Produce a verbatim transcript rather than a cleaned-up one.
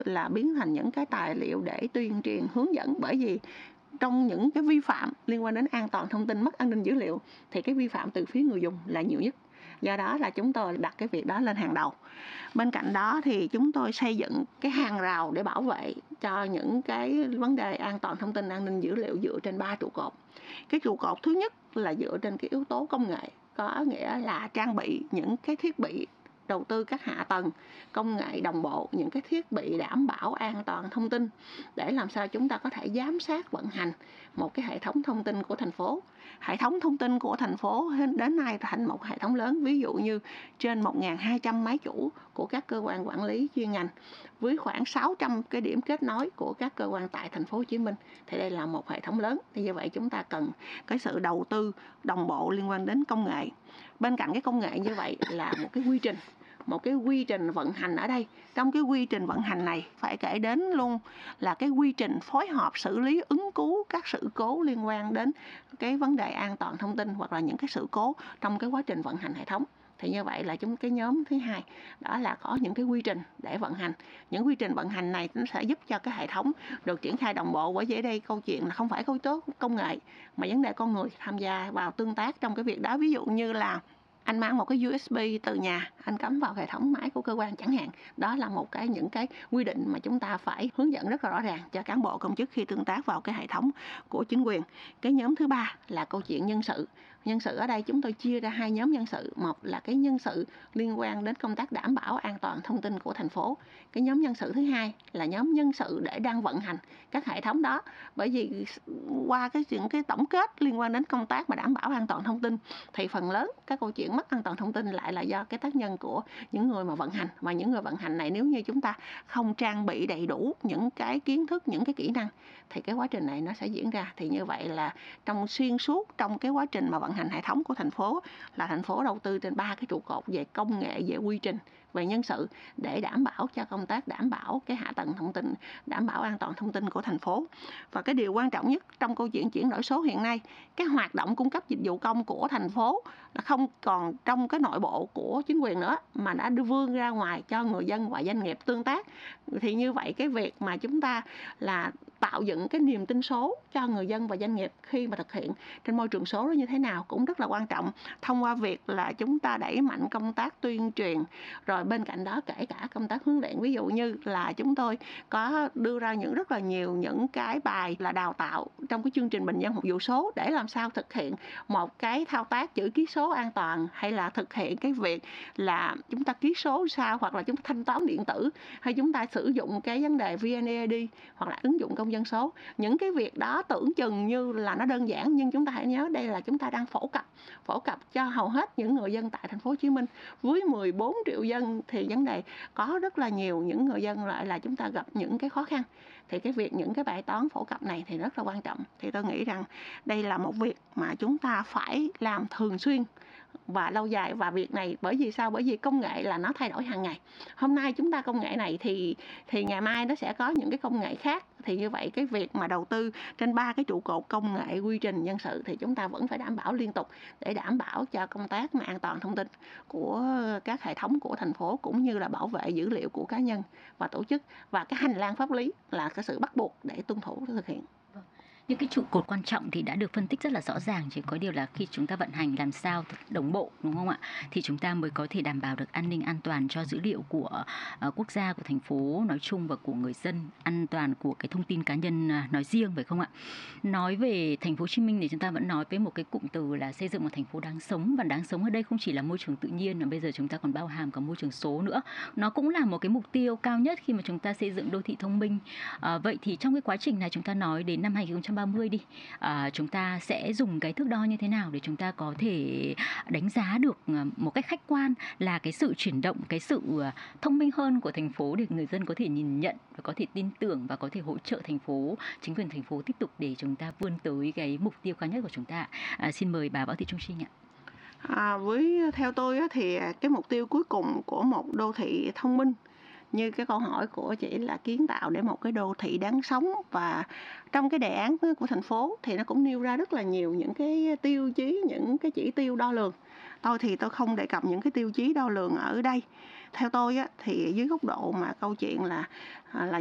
là biến thành những cái tài liệu để tuyên truyền hướng dẫn, bởi vì trong những cái vi phạm liên quan đến an toàn thông tin, mất an ninh dữ liệu thì cái vi phạm từ phía người dùng là nhiều nhất. Do đó là chúng tôi đặt cái việc đó lên hàng đầu. Bên cạnh đó thì chúng tôi xây dựng cái hàng rào để bảo vệ cho những cái vấn đề an toàn thông tin, an ninh dữ liệu dựa trên ba trụ cột. Cái trụ cột thứ nhất là dựa trên cái yếu tố công nghệ, có nghĩa là trang bị những cái thiết bị, đầu tư các hạ tầng công nghệ đồng bộ, những cái thiết bị đảm bảo an toàn thông tin để làm sao chúng ta có thể giám sát vận hành một cái hệ thống thông tin của thành phố. Hệ thống thông tin của thành phố đến nay thành một hệ thống lớn, ví dụ như trên một nghìn hai trăm máy chủ của các cơ quan quản lý chuyên ngành, với khoảng sáu trăm cái điểm kết nối của các cơ quan tại thành phố Hồ Chí Minh, thì đây là một hệ thống lớn. Thì như vậy chúng ta cần cái sự đầu tư đồng bộ liên quan đến công nghệ. Bên cạnh cái công nghệ như vậy là một cái quy trình, một cái quy trình vận hành. Ở đây trong cái quy trình vận hành này phải kể đến luôn là cái quy trình phối hợp xử lý ứng cứu các sự cố liên quan đến cái vấn đề an toàn thông tin hoặc là những cái sự cố trong cái quá trình vận hành hệ thống. Thì như vậy là chúng cái nhóm thứ hai đó là có những cái quy trình để vận hành. Những quy trình vận hành này nó sẽ giúp cho cái hệ thống được triển khai đồng bộ. Bởi vì ở đây câu chuyện là không phải câu tố công nghệ mà vấn đề con người tham gia vào tương tác trong cái việc đó. Ví dụ như là anh mang một cái u ét bê từ nhà, anh cắm vào hệ thống máy của cơ quan chẳng hạn. Đó là một cái những cái quy định mà chúng ta phải hướng dẫn rất là rõ ràng cho cán bộ công chức khi tương tác vào cái hệ thống của chính quyền. Cái nhóm thứ ba là câu chuyện nhân sự. Nhân sự ở đây chúng tôi chia ra hai nhóm nhân sự. Một là cái nhân sự liên quan đến công tác đảm bảo an toàn thông tin của thành phố. Cái nhóm nhân sự thứ hai là nhóm nhân sự để đang vận hành các hệ thống đó. Bởi vì qua cái những cái tổng kết liên quan đến công tác mà đảm bảo an toàn thông tin thì phần lớn các câu chuyện mất an toàn thông tin lại là do cái tác nhân của những người mà vận hành. Và những người vận hành này nếu như chúng ta không trang bị đầy đủ những cái kiến thức, những cái kỹ năng thì cái quá trình này nó sẽ diễn ra. Thì như vậy là trong xuyên suốt trong cái quá trình mà vận hành hệ thống của thành phố là thành phố đầu tư trên ba cái trụ cột về công nghệ, về quy trình, về nhân sự để đảm bảo cho công tác đảm bảo cái hạ tầng thông tin, đảm bảo an toàn thông tin của thành phố. Và cái điều quan trọng nhất trong câu chuyện chuyển đổi số hiện nay, cái hoạt động cung cấp dịch vụ công của thành phố là không còn trong cái nội bộ của chính quyền nữa mà đã đưa vươn ra ngoài cho người dân và doanh nghiệp tương tác. Thì như vậy cái việc mà chúng ta là tạo dựng cái niềm tin số cho người dân và doanh nghiệp khi mà thực hiện trên môi trường số đó như thế nào cũng rất là quan trọng, thông qua việc là chúng ta đẩy mạnh công tác tuyên truyền, rồi bên cạnh đó kể cả công tác huấn luyện. Ví dụ như là chúng tôi có đưa ra những rất là nhiều những cái bài là đào tạo trong cái chương trình Bình dân một vụ số để làm sao thực hiện một cái thao tác chữ ký số an toàn, hay là thực hiện cái việc là chúng ta ký số sao, hoặc là chúng ta thanh toán điện tử, hay chúng ta sử dụng cái vấn đề vê en e đê hoặc là ứng dụng công dân số. Những cái việc đó tưởng chừng như là nó đơn giản, nhưng chúng ta hãy nhớ đây là chúng ta đang phổ cập phổ cập cho hầu hết những người dân tại thành phố Hồ Chí Minh. Với mười bốn triệu dân thì vấn đề có rất là nhiều những người dân lại là chúng ta gặp những cái khó khăn. Thì cái việc những cái bài toán phổ cập này thì rất là quan trọng. Thì tôi nghĩ rằng đây là một việc mà chúng ta phải làm thường xuyên và lâu dài. Và việc này bởi vì sao? Bởi vì công nghệ là nó thay đổi hàng ngày. Hôm nay chúng ta công nghệ này thì thì ngày mai nó sẽ có những cái công nghệ khác. Thì như vậy cái việc mà đầu tư trên ba cái trụ cột công nghệ, quy trình, nhân sự thì chúng ta vẫn phải đảm bảo liên tục để đảm bảo cho công tác mà an toàn thông tin của các hệ thống của thành phố, cũng như là bảo vệ dữ liệu của cá nhân và tổ chức, và cái hành lang pháp lý là cái sự bắt buộc để tuân thủ thực hiện. Những cái trụ cột quan trọng thì đã được phân tích rất là rõ ràng, chỉ có điều là khi chúng ta vận hành làm sao đồng bộ, đúng không ạ, thì chúng ta mới có thể đảm bảo được an ninh an toàn cho dữ liệu của uh, quốc gia, của thành phố nói chung và của người dân, an toàn của cái thông tin cá nhân uh, nói riêng, phải không ạ? Nói về thành phố Hồ Chí Minh thì chúng ta vẫn nói với một cái cụm từ là xây dựng một thành phố đáng sống, và đáng sống ở đây không chỉ là môi trường tự nhiên mà bây giờ chúng ta còn bao hàm cả môi trường số nữa. Nó cũng là một cái mục tiêu cao nhất khi mà chúng ta xây dựng đô thị thông minh. Uh, vậy thì trong cái quá trình này chúng ta nói đến năm hai nghìn không trăm ba mươi đi, à, chúng ta sẽ dùng cái thước đo như thế nào để chúng ta có thể đánh giá được một cách khách quan là cái sự chuyển động, cái sự thông minh hơn của thành phố để người dân có thể nhìn nhận và có thể tin tưởng và có thể hỗ trợ thành phố, chính quyền thành phố tiếp tục để chúng ta vươn tới cái mục tiêu cao nhất của chúng ta. À, xin mời bà Võ Thị Trung Trinh ạ. À, với theo tôi thì cái mục tiêu cuối cùng của một đô thị thông minh như cái câu hỏi của chị là kiến tạo để một cái đô thị đáng sống. Và trong cái đề án của thành phố thì nó cũng nêu ra rất là nhiều những cái tiêu chí, những cái chỉ tiêu đo lường. Tôi thì tôi không đề cập những cái tiêu chí đo lường ở đây. Theo tôi á, thì dưới góc độ mà câu chuyện là là